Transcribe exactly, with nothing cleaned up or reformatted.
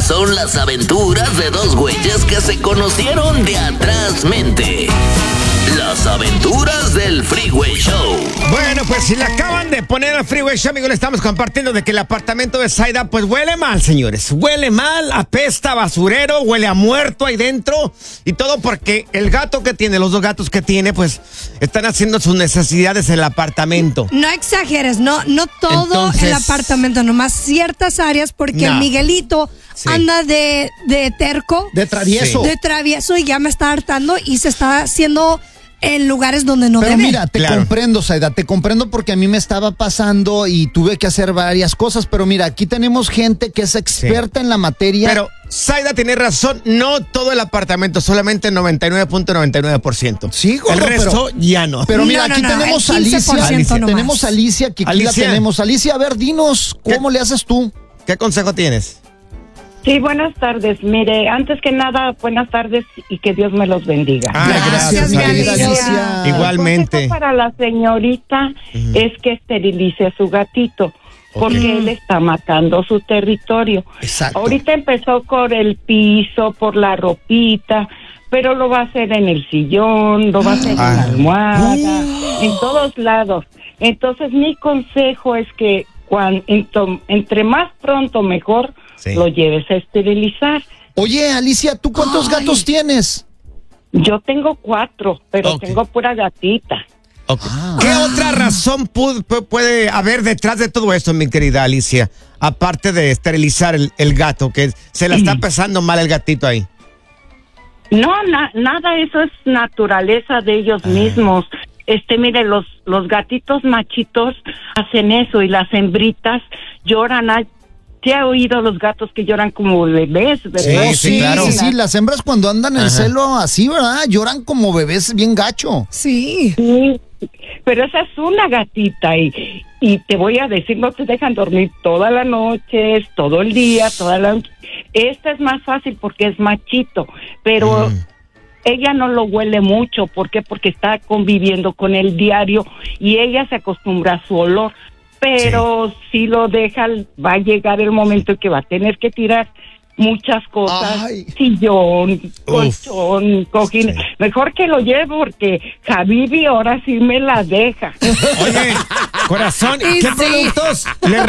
son las aventuras de dos güeyes que se conocieron de atrás mente. Las aventuras del Freeway Show. Bueno, pues si le acaban de poner al Freeway Show, amigos, le estamos compartiendo de que el apartamento de Zaida, pues huele mal, señores. Huele mal, apesta a basurero, huele a muerto ahí dentro. Y todo porque el gato que tiene, los dos gatos que tiene, pues están haciendo sus necesidades en el apartamento. No exageres, no, no todo Entonces, el apartamento, nomás ciertas áreas, porque no. el Miguelito Sí. anda de, de terco, De travieso. de travieso y ya me está hartando y se está haciendo en lugares donde no Pero debe. mira, te Claro. comprendo, Zaida, te comprendo porque a mí me estaba pasando y tuve que hacer varias cosas, pero mira, aquí tenemos gente que es experta Sí. en la materia. Pero Zaida tiene razón, no todo el apartamento, solamente el noventa y nueve punto noventa y nueve por ciento. Sí, gordo, el resto pero- ya no. Pero mira, No, no, aquí no, tenemos el a quince Alicia, por ciento nomás. tenemos a Alicia, que aquí Alicia. la tenemos. Alicia, a ver, dinos, ¿cómo ¿Qué? le haces tú? ¿Qué consejo tienes? Sí, buenas tardes. Mire, antes que nada, buenas tardes y que Dios me los bendiga. Ah, Gracias, mi mi querida Alicia. Alicia. Igualmente. El consejo para la señorita es que esterilice a su gatito, porque él está marcando su territorio. Exacto. Ahorita empezó por el piso, por la ropita, pero lo va a hacer en el sillón, lo va a hacer Ah. en la almohada, en todos lados. Entonces, mi consejo es que cuan- ento- entre más pronto mejor, Sí. lo lleves a esterilizar. Oye, Alicia, ¿tú cuántos Ay. gatos tienes? Yo tengo cuatro, pero Ok. tengo pura gatita. Ok. Ah. ¿Qué otra razón pu- pu- puede haber detrás de todo esto, mi querida Alicia? Aparte de esterilizar el, el gato, que se la está pasando mal el gatito ahí. No, na- nada, eso es naturaleza de ellos mismos. Este, mire, los, los gatitos machitos hacen eso y las hembritas lloran. Ay, ¿te ha oído los gatos que lloran como bebés, verdad? Sí, sí, claro. sí, sí, las hembras cuando andan en Ajá. celo así, ¿verdad? Lloran como bebés bien gacho. Sí. Sí, pero esa es una gatita y, y te voy a decir, no te dejan dormir toda la noche, es todo el día, toda la... Esta es más fácil porque es machito, pero... Mm. Ella no lo huele mucho, ¿por qué? Porque está conviviendo con él diario y ella se acostumbra a su olor, pero si lo deja, va a llegar el momento en que va a tener que tirar muchas cosas, Ay. sillón, colchón, cojín, Sí. mejor que lo lleve porque Javibi ahora sí me la deja. Oye, corazón, Y ¿qué sí. productos le